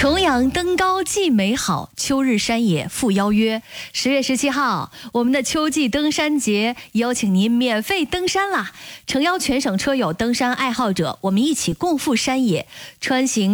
重阳登高既美好，秋日山野复邀约。10月17号，我们的秋季登山节邀请您免费登山啦！诚邀全省车友、登山爱好者，我们一起共赴山野，穿行